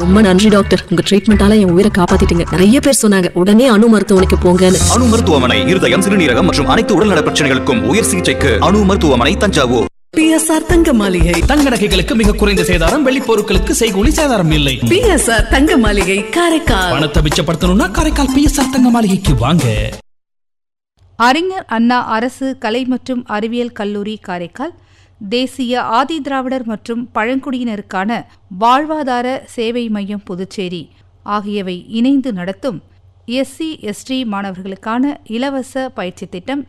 ரொம்ப நன்றி டாக்டர், உங்க ட்ரீட்மெண்டால என் உயிரை காப்பாத்திட்டீங்க. நிறைய பேர் சொன்னாங்க உடனே அணு மருத்துவமனைக்கு போங்கன்னு. அணு மருத்துவமனை இருதயம், சிறுநீரகம் மற்றும் அனைத்து உடல்நல பிரச்சனைகளுக்கும் உயர் சிகிச்சைக்கு அணு மருத்துவமனை, தஞ்சாவூர். PSR தங்க மாளிகை. தங்க நகைகளுக்கு மிக குறைந்த சேதாரம், வெள்ளி பொருட்களுக்கு செய்கூலி சேதாரம் இல்லை. PSR தங்க மாளிகை, காரைக்கால். பணத்தை மிச்சப்படுத்தணும்னா காரைக்கால் PSR தங்க மாளிகைக்கு வாங்க. அறிஞர் அண்ணா அரசு கலை மற்றும் அறிவியல் கல்லூரி காரைக்கால், தேசிய ஆதி திராவிடர் மற்றும் பழங்குடியினருக்கான வாழ்வாதார சேவை மையம் புதுச்சேரி ஆகியவை இணைந்து நடத்தும் SC/ST மாணவர்களுக்கான இலவச பயிற்சி திட்டம்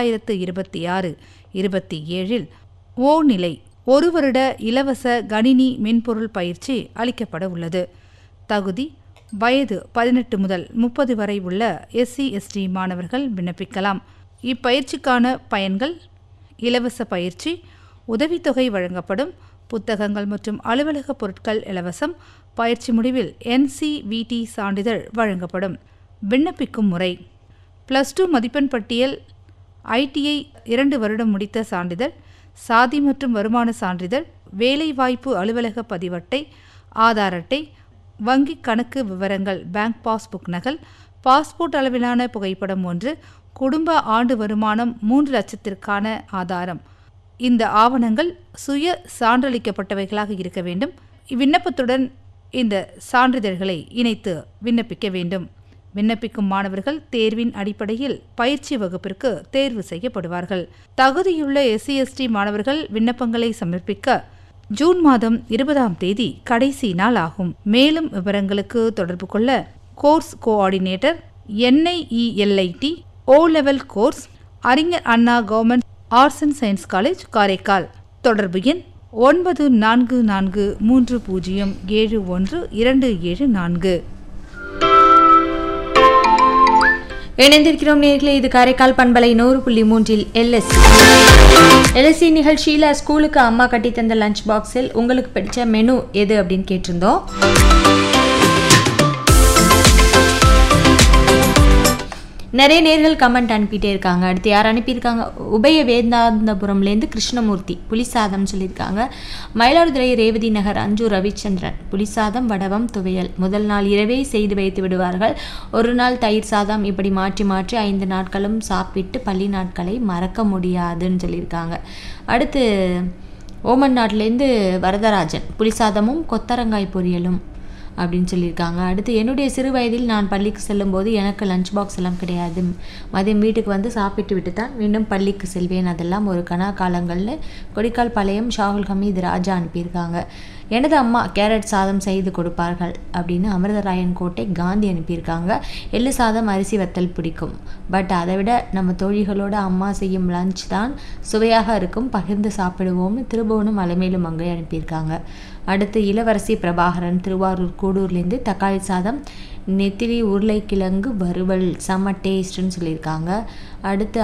2026-27 நிலை 1 வருட இலவச கணினி மென்பொருள் பயிற்சி அளிக்கப்பட உள்ளது. தகுதி வயது 18 முதல் 30 வரை உள்ள SC/ST மாணவர்கள் விண்ணப்பிக்கலாம். இப்பயிற்சிக்கான பயன்கள்: இலவச பயிற்சி, உதவித்தொகை வழங்கப்படும், புத்தகங்கள் மற்றும் அலுவலக பொருட்கள் இலவசம், பயிற்சி முடிவில் NCVT சான்றிதழ் வழங்கப்படும். விண்ணப்பிக்கும் முறை: +2 மதிப்பெண் பட்டியல், ITI 2 வருடம் முடித்த சான்றிதழ், சாதி மற்றும் வருமான சான்றிதழ், வேலைவாய்ப்பு அலுவலக பதிவட்டை, ஆதார் அட்டை, வங்கி கணக்கு விவரங்கள், பேங்க் பாஸ்புக் நகல், பாஸ்போர்ட் அளவிலான புகைப்படம் 1, குடும்ப ஆண்டு வருமானம் 3 லட்சத்திற்கான ஆதாரம். இந்த ஆவணங்கள் சுய சான்றளிக்கப்பட்டவைகளாக இருக்க வேண்டும். விண்ணப்பத்துடன் இந்த சான்றிதழ்களை இணைத்து விண்ணப்பிக்க வேண்டும். விண்ணப்பிக்கும் மாணவர்கள் தேர்வின் அடிப்படையில் பயிற்சி வகுப்பிற்கு தேர்வு செய்யப்படுவார்கள். தகுதியுள்ள SC/ST மாணவர்கள் விண்ணப்பங்களை சமர்ப்பிக்க ஜூன் மாதம் 20ஆம் தேதி கடைசி நாள் ஆகும். மேலும் விவரங்களுக்கு தொடர்பு கொள்ள கோர்ஸ் கோஆர்டினேட்டர், NIELIT O-லெவல் கோர்ஸ், அறிஞர் அண்ணா government arts and science college, Karaikal. தொடர்பு எண் 9443071274. இணைந்திருக்கிறோம் நேர்களே, இது காரைக்கால் பண்பலை 100.3 LSC நிகழ்ச்சியில் ஸ்கூலுக்கு அம்மா கட்டி தந்த லஞ்ச் பாக்ஸில் உங்களுக்கு பிடிச்ச மெனு எது அப்படின்னு கேட்டிருந்தோம். நிறைய நேர்கள் கமெண்ட் அனுப்பிட்டே இருக்காங்க. அடுத்து யார் அனுப்பியிருக்காங்க? உபய வேதாந்தபுரம்லேருந்து கிருஷ்ணமூர்த்தி புளிசாதம் சொல்லியிருக்காங்க. மயிலாடுதுறை ரேவதி நகர் அஞ்சு ரவிச்சந்திரன் புளிசாதம், வடவம், துவையல் முதல் நாள் இரவே செய்து வைத்து விடுவார்கள். ஒரு நாள் தயிர் சாதம், இப்படி மாற்றி மாற்றி 5 நாட்களும் சாப்பிட்டு பள்ளி நாட்களை மறக்க முடியாதுன்னு சொல்லியிருக்காங்க. அடுத்து ஓமன் நாட்டிலேருந்து வரதராஜன் புளிசாதமும் கொத்தரங்காய் பொரியலும் அப்படின்னு சொல்லியிருக்காங்க. அடுத்து என்னுடைய சிறு வயதில் நான் பள்ளிக்கு செல்லும்போது எனக்கு லஞ்ச் பாக்ஸ் எல்லாம் கிடையாது. மதியம் வீட்டுக்கு வந்து சாப்பிட்டு விட்டு தான் மீண்டும் பள்ளிக்கு செல்வேன். அதெல்லாம் ஒரு கனா காலங்களில் கொடிக்கால் பாளையம் ஷாகுல் ஹமீது ராஜா அனுப்பியிருக்காங்க. எனது அம்மா கேரட் சாதம் செய்து கொடுப்பார்கள் அப்படின்னு அமிர்தராயன் கோட்டை காந்தி அனுப்பியிருக்காங்க. எள்ளு சாதம், அரிசி வத்தல் பிடிக்கும், பட் அதை விட நம்ம தோழிகளோட அம்மா செய்யும் லஞ்ச் தான் சுவையாக இருக்கும், பகிர்ந்து சாப்பிடுவோம்னு திருபுவனம் அலைமேலும் அங்கே அனுப்பியிருக்காங்க. அடுத்து இளவரசி பிரபாகரன் திருவாரூர் கூடூர்லேருந்து தக்காளி சாதம், நெத்திலி உருளைக்கிழங்கு வறுவல் செம்ம டேஸ்ட்டுன்னு சொல்லியிருக்காங்க. அடுத்து